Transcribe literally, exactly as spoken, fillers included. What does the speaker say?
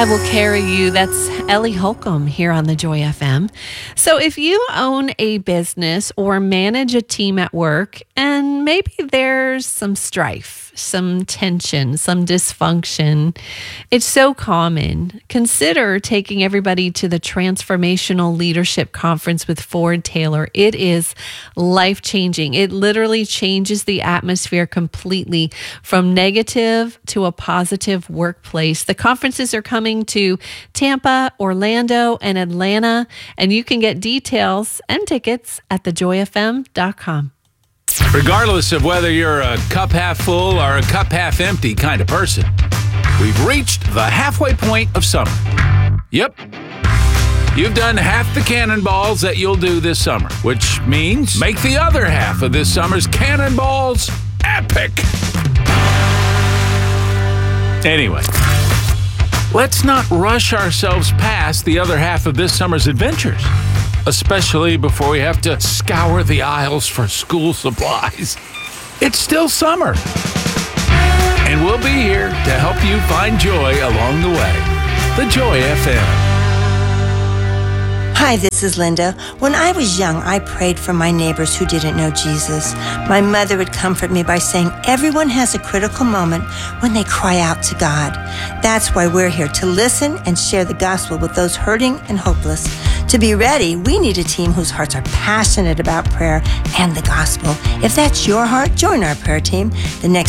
I Will Carry You. That's Ellie Holcomb here on the Joy F M. So if you own a business or manage a team at work, and maybe there's some strife, some tension, some dysfunction, it's so common. Consider taking everybody to the Transformational Leadership Conference with Ford Taylor. It is life-changing. It literally changes the atmosphere completely from negative to a positive workplace. The conferences are coming to Tampa, Orlando, and Atlanta, and you can get details and tickets at the joy f m dot com. Regardless of whether you're a cup half full or a cup half empty kind of person, we've reached the halfway point of summer. Yep. You've done half the cannonballs that you'll do this summer, which means make the other half of this summer's cannonballs epic. Anyway, let's not rush ourselves past the other half of this summer's adventures, especially before we have to scour the aisles for school supplies. It's still summer, and we'll be here to help you find joy along the way. The Joy F M. Hi, this is Linda. When I was young, I prayed for my neighbors who didn't know Jesus. My mother would comfort me by saying everyone has a critical moment when they cry out to God. That's why we're here, to listen and share the gospel with those hurting and hopeless. To be ready, we need a team whose hearts are passionate about prayer and the gospel. If that's your heart, join our prayer team. The next